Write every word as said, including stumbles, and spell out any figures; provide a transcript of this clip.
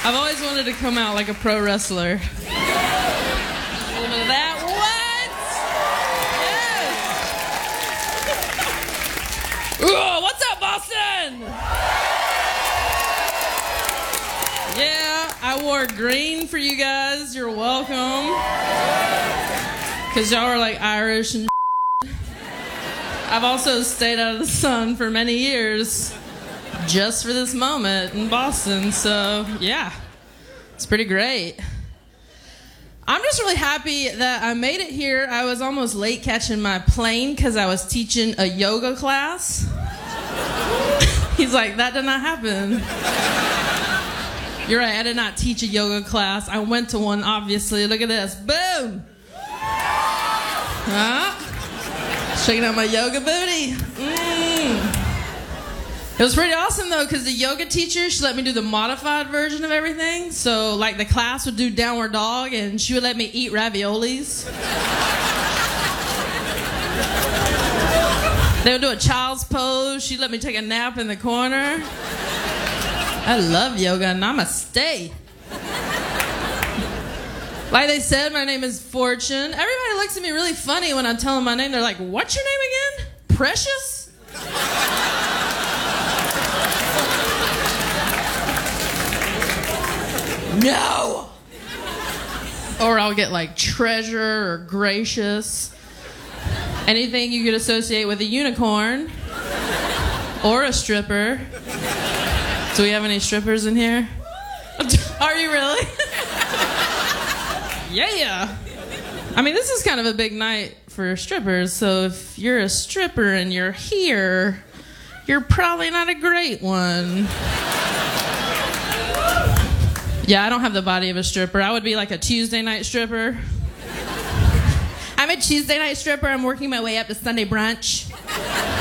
I've always wanted to come out like a pro wrestler. A little bit of that. What? Yes. Ooh, what's up, Boston? Yeah, I wore green for you guys. You're welcome. Because y'all are like Irish and I've also stayed out of the sun for many years just for this moment in Boston. So, yeah, it's pretty great. I'm just really happy that I made it here. I was almost late catching my plane because I was teaching a yoga class. He's like, that did not happen. You're right, I did not teach a yoga class. I went to one, obviously. Look at this. Boom. Huh? Shaking out my yoga booty. Mm. It was pretty awesome, though, because the yoga teacher, she let me do the modified version of everything. So, like, the class would do downward dog, and she would let me eat raviolis. They would do a child's pose. She'd let me take a nap in the corner. I love yoga. Namaste. Like they said, my name is Fortune. Everybody looks at me really funny when I tell them my name. They're like, what's your name again? Precious? No! Or I'll get like treasure or gracious. Anything you could associate with a unicorn. Or a stripper. Do we have any strippers in here? Are you really? Yeah. I mean, this is kind of a big night for strippers, so if you're a stripper and you're here, you're probably not a great one. Yeah, I don't have the body of a stripper. I would be like a Tuesday night stripper. I'm a Tuesday night stripper. I'm working my way up to Sunday brunch.